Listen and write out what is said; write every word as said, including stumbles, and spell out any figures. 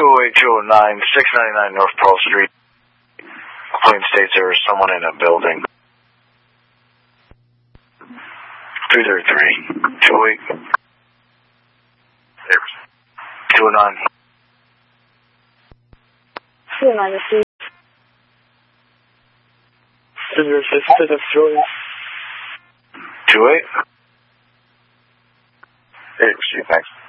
oh eight, two oh nine, six ninety-nine North Pearl Street. Plain states there was someone in a building. three thirty-three, two oh eight, two oh nine. two oh nine, receive. Zero six, that's Julia. two eight? Hey, receive, thanks.